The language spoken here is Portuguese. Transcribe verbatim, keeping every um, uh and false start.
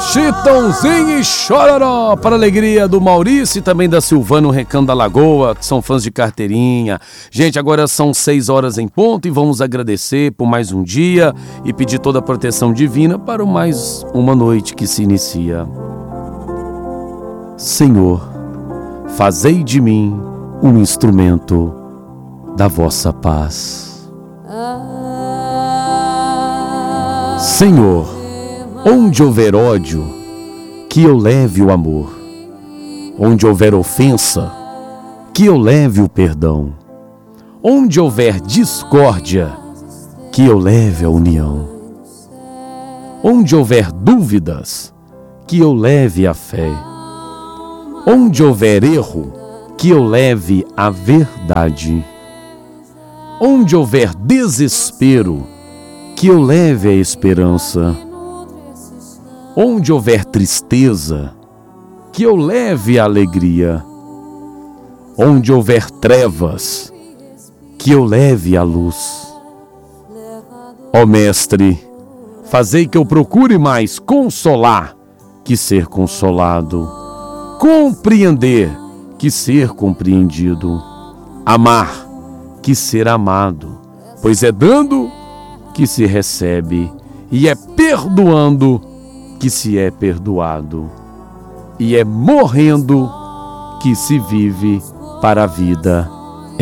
Chitãozinho e Chororó, para a alegria do Maurício e também da Silvana, Recanto da Lagoa, que são fãs de carteirinha. Gente, agora são seis horas em ponto e vamos agradecer por mais um dia e pedir toda a proteção divina para mais uma noite que se inicia. Senhor, fazei de mim um instrumento da vossa paz. Senhor, onde houver ódio, que eu leve o amor. Onde houver ofensa, que eu leve o perdão. Onde houver discórdia, que eu leve a união. Onde houver dúvidas, que eu leve a fé. Onde houver erro, que eu leve a verdade. Onde houver desespero, que eu leve a esperança. Onde houver tristeza, que eu leve a alegria. Onde houver trevas, que eu leve a luz. Ó Mestre, fazei que eu procure mais consolar que ser consolado, compreender que ser compreendido, amar que ser amado, pois é dando que se recebe, e é perdoando que se é perdoado, e é morrendo que se vive para a vida